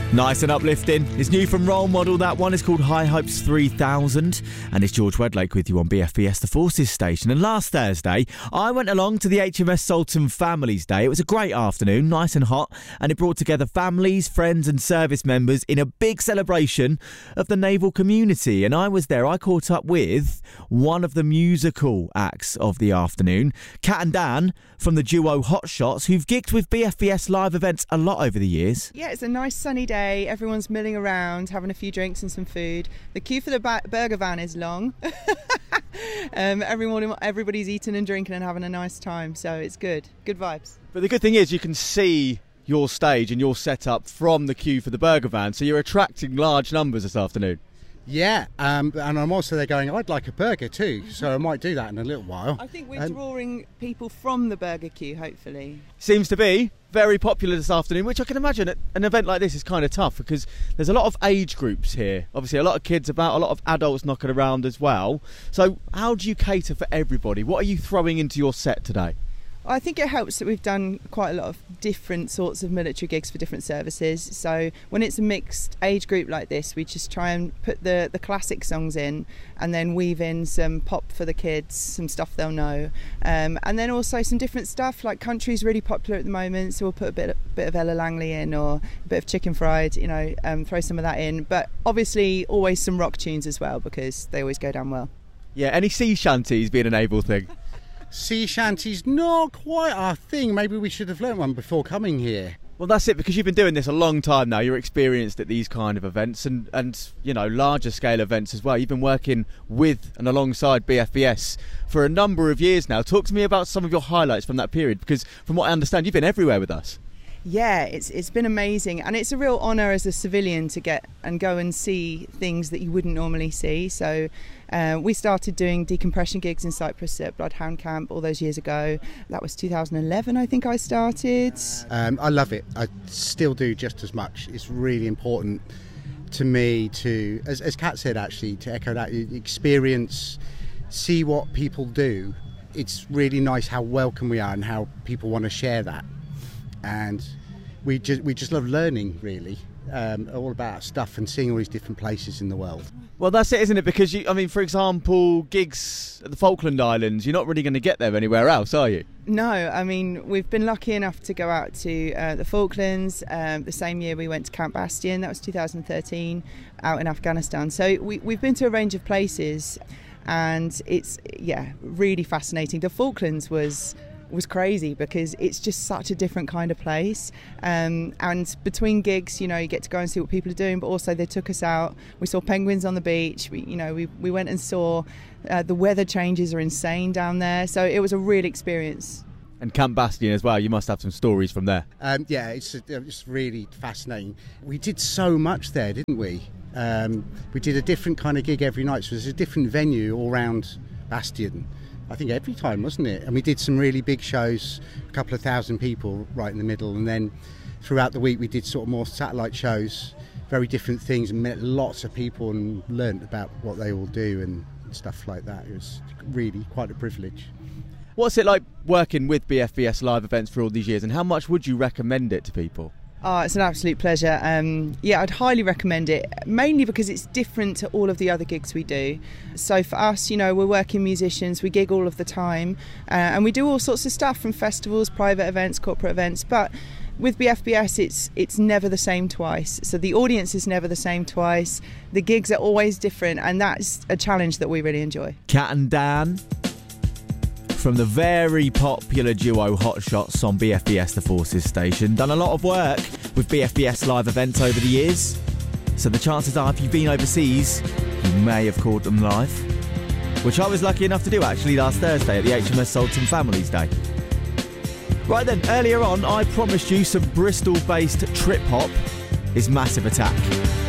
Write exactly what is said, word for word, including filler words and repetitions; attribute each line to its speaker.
Speaker 1: Nice and uplifting. It's new from Role Model, that one. Is called High Hopes three thousand. And it's George Wedlake with you on B F B S The Forces station. And last Thursday, I went along to the H M S Sultan Families Day. It was a great afternoon, nice and hot. And it brought together families, friends and service members in a big celebration of the naval community. And I was there. I caught up with one of the musical acts of the afternoon, Kat and Dan from the duo Hot Shots, who've gigged with B F B S live events a lot over the years.
Speaker 2: Yeah, it's a nice sunny day. Everyone's milling around, having a few drinks and some food. The queue for the ba- burger van is long. um, every morning, everybody's eating and drinking and having a nice time, so it's good. Good vibes.
Speaker 1: But the good thing is you can see your stage and your setup from the queue for the burger van, so you're attracting large numbers this afternoon.
Speaker 3: Yeah, um, and I'm also there going, I'd like a burger too, so I might do that in a little while.
Speaker 2: I think we're
Speaker 3: um,
Speaker 2: drawing people from the burger queue, hopefully.
Speaker 1: Seems to be very popular this afternoon, which I can imagine at an event like this is kind of tough because there's a lot of age groups here. Obviously a lot of kids about, a lot of adults knocking around as well. So how do you cater for everybody? What are you throwing into your set today?
Speaker 2: I think it helps that we've done quite a lot of different sorts of military gigs for different services. So when it's a mixed age group like this, we just try and put the, the classic songs in and then weave in some pop for the kids, some stuff they'll know. Um, and then also some different stuff, like country's really popular at the moment, so we'll put a bit, a bit of Ella Langley in or a bit of Chicken Fried, you know, um, throw some of that in. But obviously always some rock tunes as well because they always go down well.
Speaker 1: Yeah, any sea shanties being a naval thing?
Speaker 3: Sea shanties, not quite our thing. Maybe we should have learnt one before coming here.
Speaker 1: Well, that's it, because you've been doing this a long time now. You're experienced at these kind of events and, and you know, larger scale events as well. You've been working with and alongside B F B S for a number of years now. Talk to me about some of your highlights from that period, because from what I understand, you've been everywhere with us.
Speaker 2: Yeah, it's it's been amazing, and it's a real honour as a civilian to get and go and see things that you wouldn't normally see. So uh, we started doing decompression gigs in Cyprus at Bloodhound Camp all those years ago. That was two thousand eleven, I think I started.
Speaker 3: Um, I love it. I still do just as much. It's really important to me to, as, as Kat said actually, to echo that, experience, see what people do. It's really nice how welcome we are and how people want to share that. And we just we just love learning, really, um, all about stuff and seeing all these different places in the world.
Speaker 1: Well, that's it, isn't it? Because, you, I mean, for example, gigs at the Falkland Islands, you're not really going to get there anywhere else, are you?
Speaker 2: No, I mean, we've been lucky enough to go out to uh, the Falklands. Um, the same year we went to Camp Bastion, that was two thousand thirteen, out in Afghanistan. So we, we've been to a range of places, and it's, yeah, really fascinating. The Falklands was... was crazy because it's just such a different kind of place, um, and between gigs, you know, you get to go and see what people are doing, but also they took us out, we saw penguins on the beach, we, you know, we, we went and saw uh, the weather changes are insane down there, so it was a real experience.
Speaker 1: And Camp Bastion as well, you must have some stories from there.
Speaker 3: Um, yeah, it's, it's really fascinating. We did so much there, didn't we? Um, we did a different kind of gig every night, so there's a different venue all around Bastion. I think every time, wasn't it? And we did some really big shows, a couple of thousand people right in the middle. And then throughout the week, we did sort of more satellite shows, very different things, and met lots of people and learnt about what they all do and stuff like that. It was really quite a privilege.
Speaker 1: What's it like working with B F B S live events for all these years, and how much would you recommend it to people?
Speaker 2: Oh, it's an absolute pleasure. Um, yeah, I'd highly recommend it, mainly because it's different to all of the other gigs we do. So for us, you know, we're working musicians, we gig all of the time, uh, and we do all sorts of stuff from festivals, private events, corporate events, but with B F B S it's it's never the same twice. So the audience is never the same twice, the gigs are always different, and that's a challenge that we really enjoy.
Speaker 1: Kat and Dan from the very popular duo Hot Shots on B F B S The Forces station. Done a lot of work with B F B S live events over the years, so the chances are if you've been overseas, you may have caught them live, which I was lucky enough to do actually last Thursday at the H M S Sultan Families Day. Right then, earlier on I promised you some Bristol-based trip hop is Massive Attack.